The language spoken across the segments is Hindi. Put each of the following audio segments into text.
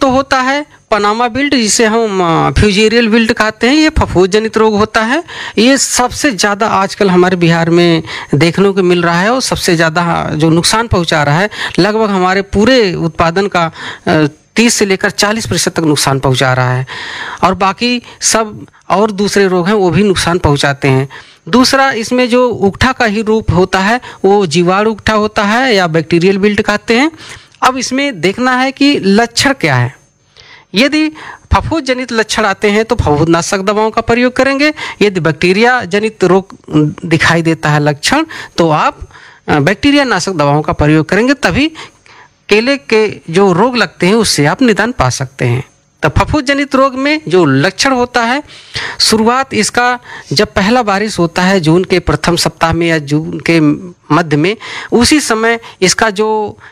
तो होता है पनामा विल्ट, जिसे हम फ्यूजेरियल विल्ट कहते हैं, ये फफूंद जनित रोग होता है। ये सबसे ज़्यादा आजकल हमारे बिहार में देखने को मिल रहा है और सबसे ज़्यादा जो नुकसान पहुंचा रहा है, लगभग हमारे पूरे उत्पादन का 30 से लेकर 40% तक नुकसान पहुंचा रहा है। और बाकी सब और दूसरे रोग हैं वो भी नुकसान पहुंचाते हैं। दूसरा, इसमें जो उकठा का ही रूप होता है वो जीवाणु उकठा होता है या बैक्टीरियल विल्ट कहते हैं। अब इसमें देखना है कि लक्षण क्या है। यदि फफूंद जनित लक्षण आते हैं तो फफूंदनाशक दवाओं का प्रयोग करेंगे। यदि बैक्टीरिया जनित रोग दिखाई देता है लक्षण, तो आप बैक्टीरिया नाशक दवाओं का प्रयोग करेंगे, तभी केले के जो रोग लगते हैं उससे आप निदान पा सकते हैं। तो फफूंद जनित रोग में जो लक्षण होता है, शुरुआत इसका जब पहला बारिश होता है जून के प्रथम सप्ताह में या जून के मध्य में, उसी समय इसका जो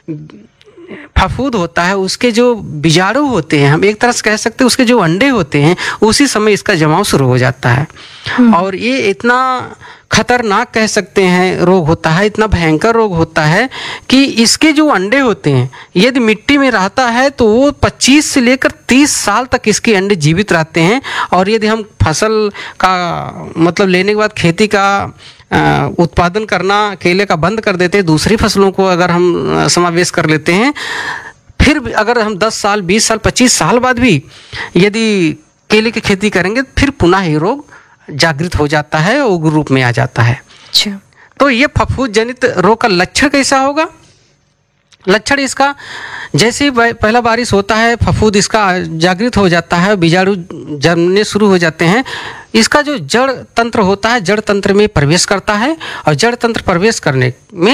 फफूंद होता है उसके जो बीजाणु होते हैं, हम एक तरह से कह सकते हैं उसके जो अंडे होते हैं, उसी समय इसका जमाव शुरू हो जाता है। और ये इतना खतरनाक कह सकते हैं रोग होता है, इतना भयंकर रोग होता है कि इसके जो अंडे होते हैं यदि मिट्टी में रहता है तो वो 25 से लेकर 30 साल तक इसके अंडे जीवित रहते हैं। और यदि हम फसल का मतलब लेने के बाद खेती का उत्पादन करना केले का बंद कर देते हैं, दूसरी फसलों को अगर हम समावेश कर लेते हैं, फिर अगर हम 10 साल 20 साल 25 साल बाद भी यदि केले की खेती करेंगे, फिर पुनः ये रोग जागृत हो जाता है, उग्र रूप में आ जाता है। अच्छा, तो ये फफूंद जनित रोग का लक्षण कैसा होगा? लक्षण इसका जैसे ही पहला बारिश होता है फफूंद इसका जागृत हो जाता है, बीजाणु जमने शुरू हो जाते हैं। इसका जो जड़ तंत्र होता है, जड़ तंत्र में प्रवेश करता है और जड़ तंत्र प्रवेश करने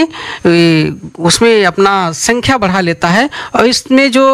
में उसमें अपना संख्या बढ़ा लेता है और इसमें जो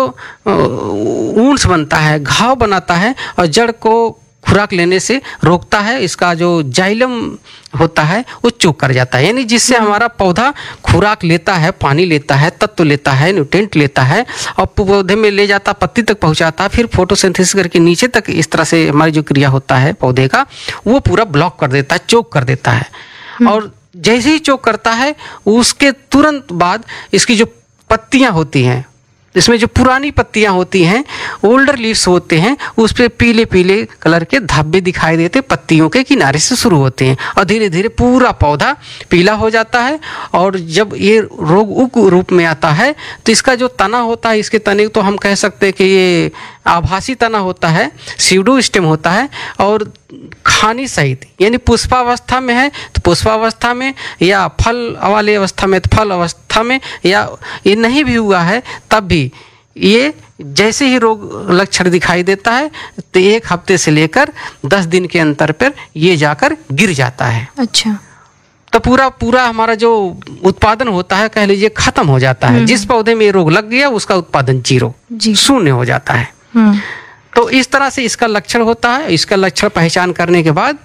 ऊंस बनता है, घाव बनाता है और जड़ को खुराक लेने से रोकता है। इसका जो जाइलम होता है वो चोक कर जाता है, यानी जिससे हमारा पौधा खुराक लेता है, पानी लेता है, तत्व लेता है, न्यूट्रिएंट लेता है और पौधे में ले जाता, पत्ती तक पहुंचाता है, फिर फोटोसिंथेसिस करके नीचे तक इस तरह से हमारी जो क्रिया होता है पौधे का, वो पूरा ब्लॉक कर देता है, चोक कर देता है। और जैसे ही चोक करता है उसके तुरंत बाद इसकी जो पत्तियां होती हैं, इसमें जो पुरानी पत्तियां होती हैं, ओल्डर लीव्स होते हैं, उस पर पीले पीले कलर के धब्बे दिखाई देते, पत्तियों के किनारे से शुरू होते हैं और धीरे धीरे पूरा पौधा पीला हो जाता है। और जब ये रोग उग्र रूप में आता है तो इसका जो तना होता है, इसके तने तो हम कह सकते हैं कि ये आभासी तना होता है, सीडो स्टेम होता है और खानी सहित, यानी पुष्पावस्था में है तो पुष्पावस्था में, या फल वाली अवस्था में तो फल अवस्था में, या ये नहीं भी हुआ है तब भी ये जैसे ही रोग लक्षण दिखाई देता है तो 1 हफ्ते से लेकर 10 दिन के अंतर पर ये जाकर गिर जाता है। अच्छा, तो पूरा हमारा जो उत्पादन होता है कह लीजिए खत्म हो जाता है। जिस पौधे में ये रोग लग गया उसका उत्पादन 0 शून्य हो जाता है। तो इस तरह से इसका लक्षण होता है। इसका लक्षण पहचान करने के बाद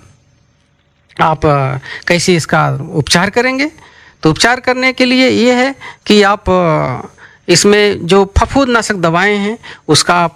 आप कैसे इसका उपचार करेंगे? तो उपचार करने के लिए ये है कि आप इसमें जो फफूंदनाशक दवाएं हैं उसका आप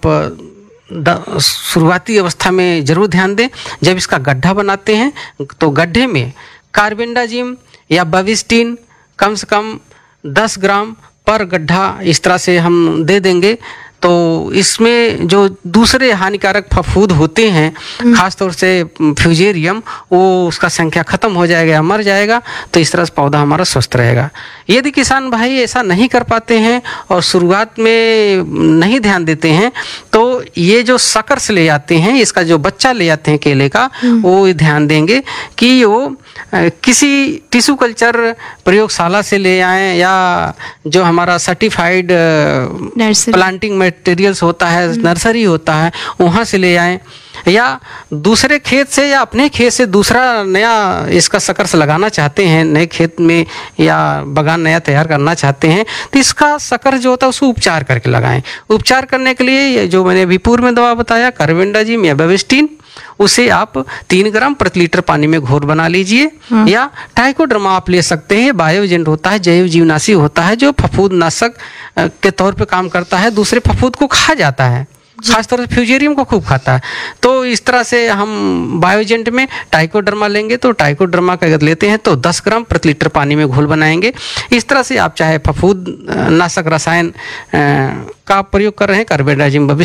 शुरुआती अवस्था में ज़रूर ध्यान दें। जब इसका गड्ढा बनाते हैं तो गड्ढे में कार्बेंडाजिम या बविस्टिन कम से कम 10 ग्राम पर गड्ढा इस तरह से हम दे देंगे। तो इसमें जो दूसरे हानिकारक फफूंद होते हैं, खासतौर से फ्यूजेरियम, वो उसका संख्या खत्म हो जाएगा या मर जाएगा। तो इस तरह से पौधा हमारा स्वस्थ रहेगा। यदि किसान भाई ऐसा नहीं कर पाते हैं और शुरुआत में नहीं ध्यान देते हैं तो ये जो सकर्स ले आते हैं, इसका जो बच्चा ले आते हैं केले का, वो ध्यान देंगे कि वो किसी टिश्यू कल्चर प्रयोगशाला से ले आएँ या जो हमारा सर्टिफाइड प्लांटिंग मटेरियल्स होता है, नर्सरी होता है, वहाँ से ले आएँ, या दूसरे खेत से या अपने खेत से दूसरा नया इसका सकर्स लगाना चाहते हैं, नए खेत में या बागान नया तैयार करना चाहते हैं तो इसका सकर्स जो होता है उसको उपचार करके लगाएं। उपचार करने के लिए जो मैंने अभी पूर्व में दवा बताया, कार्बेंडाजिम या बेविस्टिन, उसे आप 3 ग्राम प्रति लीटर पानी में घोर बना लीजिए। या ट्राइकोडर्मा आप ले सकते हैं, बायो एजेंट होता है, जैव जीवनाशी होता है जो फफूंदनाशक के तौर पे काम करता है, दूसरे फफूंद को खा जाता है, खासतौर से फ्यूजेरियम को खूब खाता है। तो इस तरह से हम बायोजेंट में ट्राइकोडर्मा लेंगे तो ट्राइकोडर्मा का अगर लेते हैं तो 10 ग्राम प्रति लीटर पानी में घोल बनाएंगे। इस तरह से आप चाहे फफूंद नाशक रसायन का प्रयोग कर रहे हैं, कार्बेंडाजिम